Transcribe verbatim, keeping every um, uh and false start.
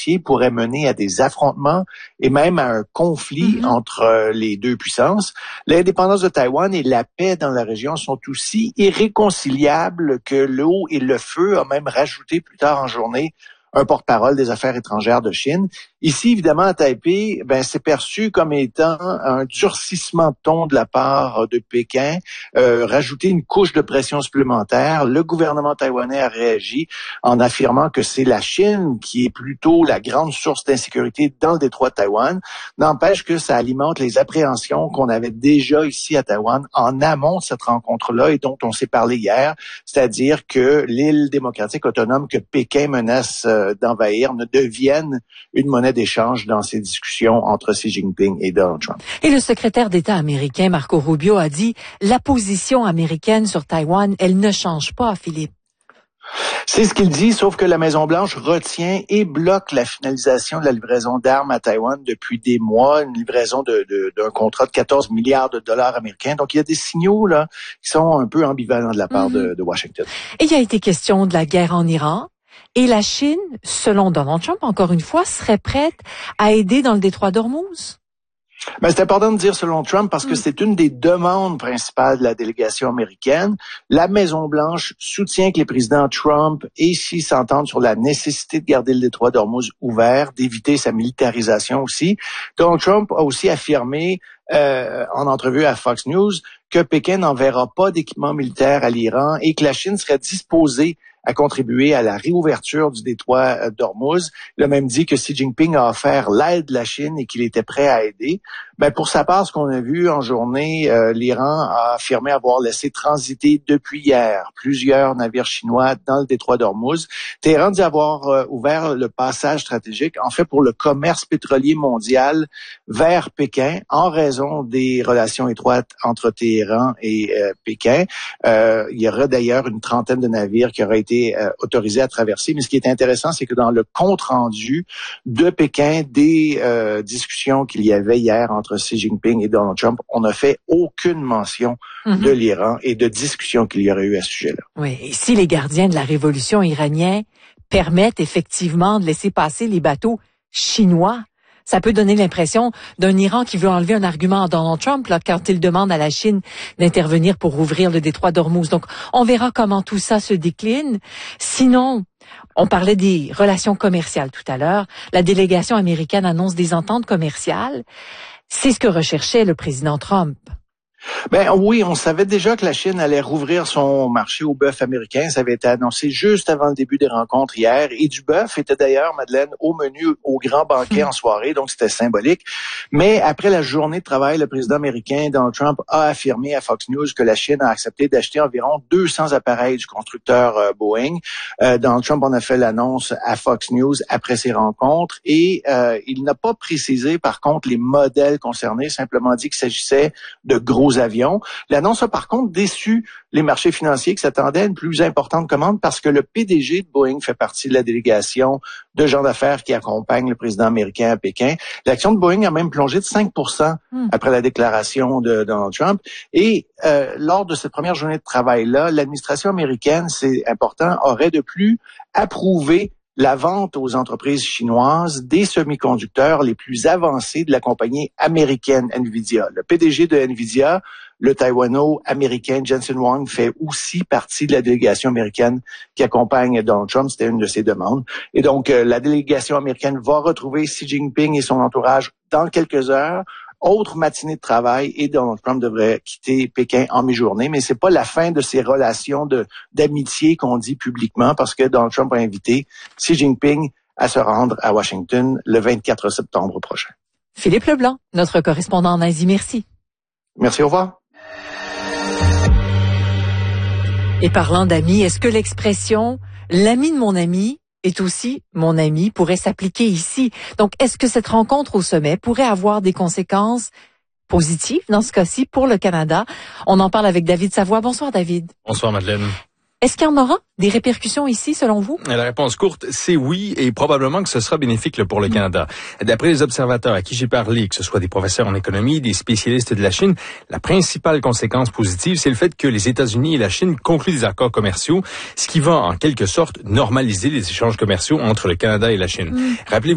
financier pourrait mener à des affrontements et même à un conflit mm-hmm. entre les deux puissances. L'indépendance de Taïwan et la paix dans la région sont aussi irréconciliables que l'eau et le feu, a même rajouté plus tard en journée un porte-parole des affaires étrangères de Chine. Ici, évidemment, à Taipei, ben, c'est perçu comme étant un durcissement de ton de la part de Pékin, euh, rajouter une couche de pression supplémentaire. Le gouvernement taïwanais a réagi en affirmant que c'est la Chine qui est plutôt la grande source d'insécurité dans le détroit de Taïwan. N'empêche que ça alimente les appréhensions qu'on avait déjà ici à Taïwan en amont de cette rencontre-là et dont on s'est parlé hier, c'est-à-dire que l'île démocratique autonome que Pékin menace euh, d'envahir ne devienne une monnaie d'échange dans ces discussions entre Xi Jinping et Donald Trump. Et le secrétaire d'État américain Marco Rubio a dit « La position américaine sur Taïwan, elle ne change pas, Philippe. » C'est ce qu'il dit, sauf que la Maison-Blanche retient et bloque la finalisation de la livraison d'armes à Taïwan depuis des mois, une livraison de, de, d'un contrat de quatorze milliards de dollars américains. Donc, il y a des signaux là qui sont un peu ambivalents de la part mm-hmm. de, de Washington. Et il y a été question de la guerre en Iran. Et la Chine, selon Donald Trump, encore une fois, serait prête à aider dans le détroit d'Ormuz. Ben, c'est important de dire selon Trump parce que mm. c'est une des demandes principales de la délégation américaine. La Maison-Blanche soutient que les présidents Trump et Xi s'entendent sur la nécessité de garder le détroit d'Ormuz ouvert, d'éviter sa militarisation aussi. Donald Trump a aussi affirmé euh, en entrevue à Fox News que Pékin n'enverra pas d'équipement militaire à l'Iran et que la Chine serait disposée à contribuer à la réouverture du détroit d'Ormuz. Il a même dit que Xi Jinping a offert l'aide de la Chine et qu'il était prêt à aider. Ben, pour sa part, ce qu'on a vu en journée, euh, l'Iran a affirmé avoir laissé transiter depuis hier plusieurs navires chinois dans le détroit d'Ormuz. Téhéran dit avoir euh, ouvert le passage stratégique, en fait, pour le commerce pétrolier mondial vers Pékin, en raison des relations étroites entre Téhéran et euh, Pékin. Euh, il y aura d'ailleurs une trentaine de navires qui auraient été euh, autorisés à traverser. Mais ce qui est intéressant, c'est que dans le compte-rendu de Pékin des euh, discussions qu'il y avait hier entre Xi Jinping et Donald Trump, on n'a fait aucune mention mm-hmm. de l'Iran et de discussions qu'il y aurait eu à ce sujet-là. Oui, et si les gardiens de la révolution iranienne permettent effectivement de laisser passer les bateaux chinois, ça peut donner l'impression d'un Iran qui veut enlever un argument à Donald Trump là, quand il demande à la Chine d'intervenir pour ouvrir le détroit d'Ormuz. Donc, on verra comment tout ça se décline. Sinon, on parlait des relations commerciales tout à l'heure. La délégation américaine annonce des ententes commerciales. C'est ce que recherchait le président Trump. Ben oui, on savait déjà que la Chine allait rouvrir son marché au bœuf américain. Ça avait été annoncé juste avant le début des rencontres hier. Et du bœuf était d'ailleurs, Madeleine, au menu au grand banquet en soirée, donc c'était symbolique. Mais après la journée de travail, le président américain Donald Trump a affirmé à Fox News que la Chine a accepté d'acheter environ deux cents appareils du constructeur euh, Boeing. Euh, Donald Trump en a fait l'annonce à Fox News après ces rencontres. Et euh, il n'a pas précisé, par contre, les modèles concernés, simplement dit qu'il s'agissait de gros avions. L'annonce a par contre déçu les marchés financiers qui s'attendaient à une plus importante commande parce que le P D G de Boeing fait partie de la délégation de gens d'affaires qui accompagnent le président américain à Pékin. L'action de Boeing a même plongé de cinq pour cent mm. après la déclaration de Donald Trump. Et euh, lors de cette première journée de travail-là, l'administration américaine, c'est important, aurait de plus approuvé la vente aux entreprises chinoises des semi-conducteurs les plus avancés de la compagnie américaine Nvidia. Le P D G de Nvidia, le taïwano-américain Jensen Huang, fait aussi partie de la délégation américaine qui accompagne Donald Trump. C'était une de ses demandes. Et donc, euh, la délégation américaine va retrouver Xi Jinping et son entourage dans quelques heures. Autre matinée de travail et Donald Trump devrait quitter Pékin en mi-journée, mais c'est pas la fin de ces relations de d'amitié qu'on dit publiquement parce que Donald Trump a invité Xi Jinping à se rendre à Washington le vingt-quatre septembre prochain. Philippe Leblanc, notre correspondant en Asie, merci. Merci, au revoir. Et parlant d'amis, est-ce que l'expression « l'ami de mon ami » est aussi mon ami pourrait s'appliquer ici. Donc, est-ce que cette rencontre au sommet pourrait avoir des conséquences positives, dans ce cas-ci, pour le Canada? On en parle avec David Savoie. Bonsoir, David. Bonsoir, Madeleine. Est-ce qu'il y en aura des répercussions ici, selon vous? La réponse courte, c'est oui, et probablement que ce sera bénéfique pour le Canada. D'après les observateurs à qui j'ai parlé, que ce soit des professeurs en économie, des spécialistes de la Chine, la principale conséquence positive, c'est le fait que les États-Unis et la Chine concluent des accords commerciaux, ce qui va en quelque sorte normaliser les échanges commerciaux entre le Canada et la Chine. Mm. Rappelez-vous